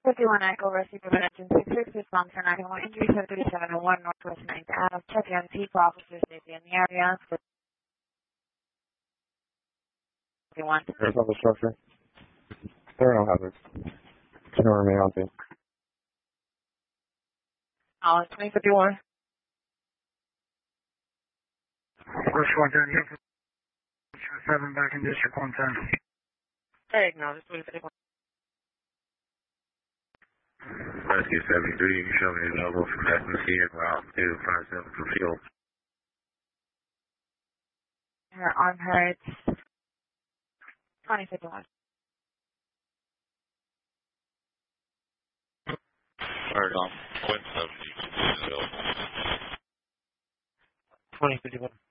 51 Echo Rescue Prevention 66 response for 911 injury 73701 Northwest 9th Ave. Check in for officers safety in the area. 51. There's other structure. There are no hazards. Can remain on scene. 2051. Rush 110, 7 back in District 110. Hey, no, this 2051. Rescue 73, you can show me the logo from SMC route 257 for fuel. Her arm hurts. 2051. Alright, Quinn 70. 2051.